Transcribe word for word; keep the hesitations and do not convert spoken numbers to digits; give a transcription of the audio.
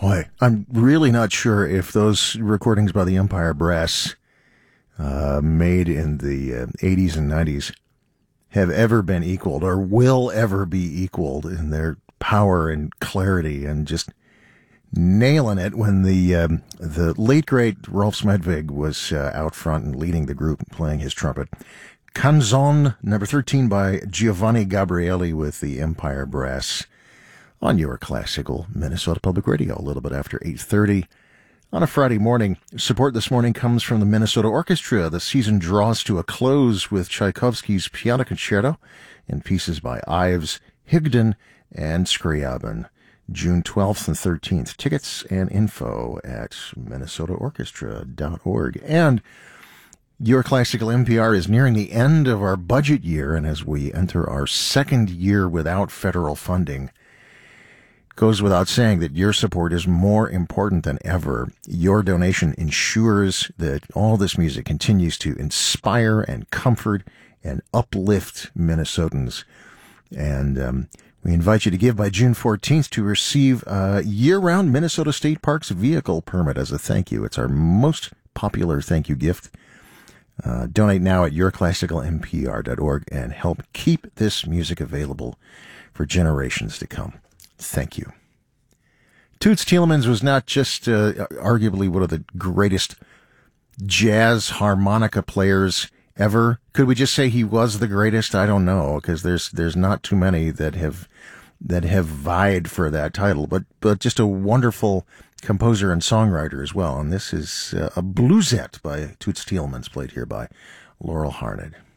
Boy, I'm really not sure if those recordings by the Empire Brass, uh, made in the uh, eighties and nineties, have ever been equaled or will ever be equaled in their power and clarity and just nailing it when the um, the late great Rolf Smedvig was uh, out front and leading the group, playing his trumpet. Canzone number thirteen by Giovanni Gabrieli with the Empire Brass on your classical Minnesota Public Radio, a little bit after eight thirty on a Friday morning. Support this morning comes from the Minnesota Orchestra. The season draws to a close with Tchaikovsky's Piano Concerto and pieces by Ives, Higdon, and Scriabin. June twelfth and thirteenth. Tickets and info at minnesota orchestra dot org. And Your Classical N P R is nearing the end of our budget year, and as we enter our second year without federal funding, it goes without saying that your support is more important than ever. Your donation ensures that all this music continues to inspire and comfort and uplift Minnesotans. And um, we invite you to give by June fourteenth to receive a year-round Minnesota State Parks vehicle permit as a thank you. It's our most popular thank you gift. Uh, donate now at your classical n p r dot org and help keep this music available for generations to come. Thank you. Toots Thielemans was not just uh, arguably one of the greatest jazz harmonica players ever. Could we just say he was the greatest? I don't know, because there's there's not too many that have that have vied for that title. But but just a wonderful composer and songwriter as well. And this is uh, a bluesette by Toots Thielemans, played here by Laurel Harned.